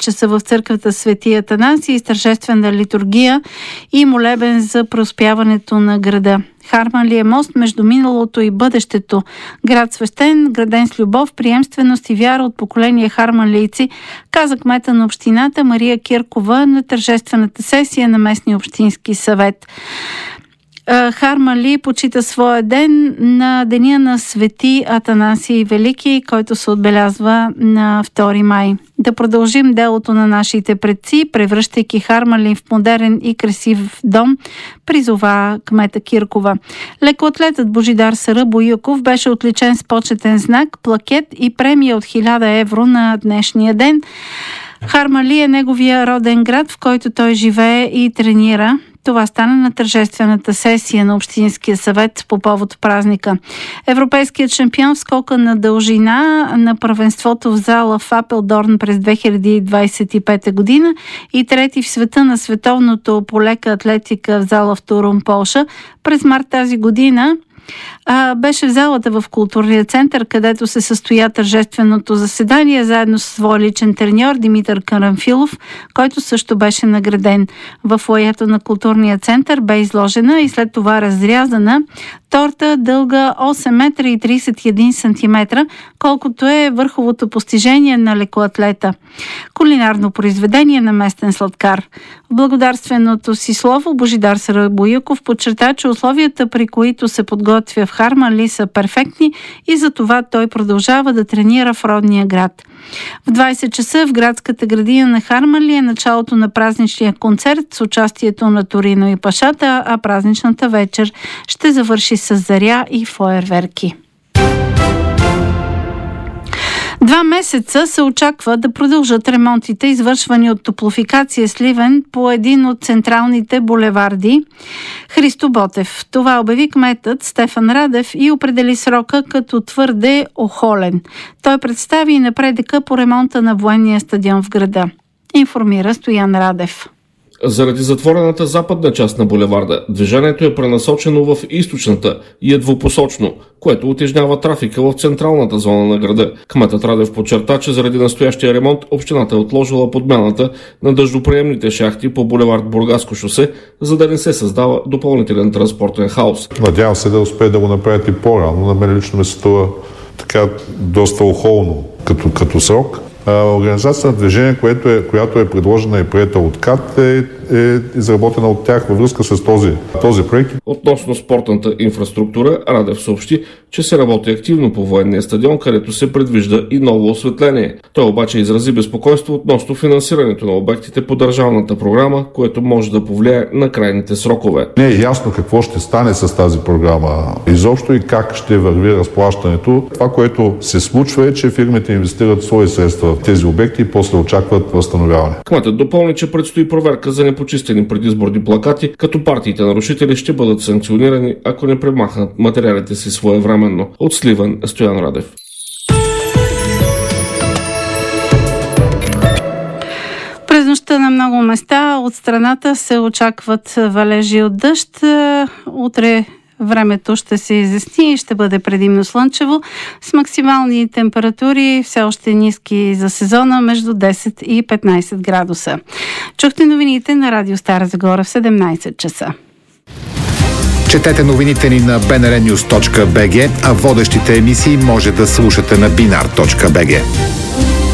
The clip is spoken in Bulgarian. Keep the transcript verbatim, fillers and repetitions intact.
часа в църквата Свети Атанасий с тържествена литургия и молебен за преуспяването на града. Харманли е мост между миналото и бъдещето. Град свещен, граден с любов, приемственост и вяра от поколение харманлийци, каза кмета на общината Мария Киркова на тържествената сесия на местния общински съвет. Харманли почита своя ден на деня на Свети Атанасий Велики, който се отбелязва на втори май. Да продължим делото на нашите предци, превръщайки Харманли в модерен и красив дом, призова кмета Киркова. Лекоатлетът Божидар Сара Боюков беше отличен с почетен знак, плакет и премия от хиляда евро на днешния ден. Харманли е неговия роден град, в който той живее и тренира. Това стана на тържествената сесия на Общинския съвет по повод празника. Европейският шампион в скока на дължина на първенството в зала в Апелдорн през две хиляди двадесет и пета година и трети в света на световното по лека атлетика в зала в Турун, Полша през март тази година А, беше в залата в културния център, където се състоя тържественото заседание, заедно с своя личен треньор Димитър Карамфилов, който също беше награден. В фоайето на културния център бе изложена и след това разрязана торта дълга осем метра и тридесет и един сантиметра, колкото е върховото постижение на лекоатлета. Кулинарно произведение на местен сладкар. В благодарственото си слово Божидар Сара Боюков подчерта, че условията, при които се подготвя в Харманли, са перфектни и за това той продължава да тренира в родния град. В двадесет часа в градската градина на Харманли е началото на празничния концерт с участието на Торино и Пашата, а празничната вечер ще завърши с заря и фойерверки. Два месеца се очаква да продължат ремонтите, извършвани от Топлофикация Сливен по един от централните булеварди Христо Ботев. Това обяви кметът Стефан Радев и определи срока като твърде охолен. Той представи и напредъка по ремонта на военния стадион в града. Информира Стоян Радев. Заради затворената западна част на булеварда, движението е пренасочено в източната и е двупосочно, което утежнява трафика в централната зона на града. Кметът Радев подчерта, че заради настоящия ремонт общината е отложила подмяната на дъждоприемните шахти по булевард Бургаско шосе, за да не се създава допълнителен транспортен хаос. Надявам се да успее да го направят и по-рано. На мен лично ме се струва така доста охолно като, като срок. Организацията на движение, което е, която е предложена и приета от КАТ, е, е изработена от тях във връзка с този, този проект. Относно спортната инфраструктура, Радев съобщи, че се работи активно по военния стадион, където се предвижда и ново осветление. Той обаче изрази безпокойство относно финансирането на обектите по държавната програма, което може да повлияе на крайните срокове. Не е ясно какво ще стане с тази програма изобщо и как ще върви разплащането. Това, което се случва, е, че фирмите инвестират свои средства в тези обекти и после очакват възстановяване. Кметът допълни, че предстои проверка за непочистени предизборни плакати, като партиите нарушители ще бъдат санкционирани, ако не премахнат материалите си своевременно. От Сливен, Стоян Радев. През нощта на много места от страната се очакват валежи от дъжд. Утре времето ще се изясни и ще бъде предимно слънчево, с максимални температури все още ниски за сезона, между десет и петнадесет градуса. Чухте новините на Радио Стара Загора в седемнадесет часа. Четете новините ни на би ен ар нюз точка би джи, а водещите емисии може да слушате на бинар точка би джи.